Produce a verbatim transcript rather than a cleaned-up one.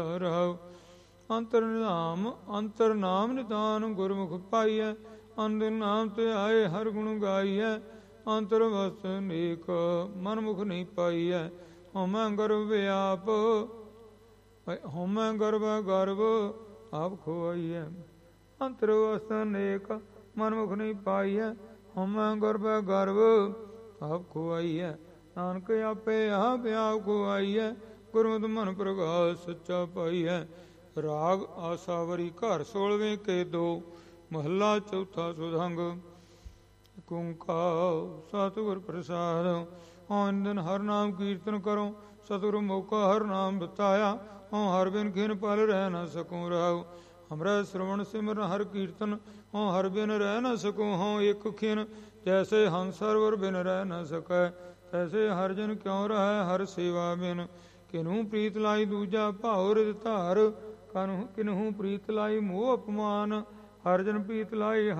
ਰਹਾਉ। ਅੰਤਰ ਨਾਮ ਅੰਤਰ ਨਾਮ ਨਿਦਾਨ ਗੁਰਮੁਖ ਪਾਈਐ। ਅੰਦਰ ਨਾਮ ਤੇ ਆਏ ਹਰ ਗੁਣ ਗਾਈਐ। ਅੰਤਰ ਵਸ ਨੇਕ ਮਨ ਮੁਖ ਨਹੀਂ ਪਾਈਐ। ਹਉਮੈ ਗਰਭ ਵਿਆਪ ਹਉਮੈ ਗਰਭ ਗਰਭ ਆਪ ਖੋਈਐ। ਅੰਤਰ ਵਸ ਨੇਕ ਮਨ ਮੁਖ ਨਹੀਂ ਪਾਈਐ। ਹਉਮੈ ਗਰਭ ਗਰਭ ਆਪ ਖੋਈਐ। ਨਾਨਕ ਆਪੇ ਆਪ ਆਪ ਖੋਈਐ। ਗੁਰਮਤਿ ਮਨ ਪ੍ਰਗਾਸ ਸੱਚਾ ਪਾਈਐ। ਰਾਗ ਆਸਾਵਰੀ ਘਰ ਸੋਲਵੇਂ ਕੇ ਦੋ। ਮਹੱਲਾ ਚੌਥਾ ਸੁਧੰਗ। ਓੰਕਾਰ ਸਤਿਗੁਰ ਪ੍ਰਸਾਦ। ਔਨ ਦਿਨ ਹਰ ਨਾਮ ਕੀਰਤਨ ਕਰੋ। ਸਤਿਗੁਰ ਮੌਕਾ ਹਰ ਨਾਮ ਬਤਾਇਆ। ਹਉ ਹਰ ਬਿਨ ਖਿਨ ਪਲ ਰਹਿ ਨ ਸਕੂੰ ਰਾਉ। ਹਮਰਾ ਸ਼੍ਰਵਣ ਸਿਮਰਨ ਹਰ ਕੀਰਤਨ। ਹਉ ਹਰ ਬਿਨ ਰਹਿ ਨ ਸਕੂੰ। ਹਉ ਇੱਕ ਖਿਨ ਜੈਸੇ ਹੰਸ ਸਰਵਰ ਬਿਨ ਰਹਿ ਨ ਸਕੈ। ਤੈਸੇ ਹਰ ਜਨ ਕਿਉ ਰਹਿ ਹਰ ਸੇਵਾ ਬਿਨ। ਕਿਨਹੂ ਪ੍ਰੀਤ ਲਾਈ ਦੂਜਾ ਭਾਉ ਰਿਦ ਧਾਰ। ਕਨਹੂ ਕਿਨਹੂ ਪ੍ਰੀਤ ਲਾਈ ਮੋਹ ਅਪਮਾਨ। ਹਰ ਜਨ ਪ੍ਰੀਤ ਲਾਈ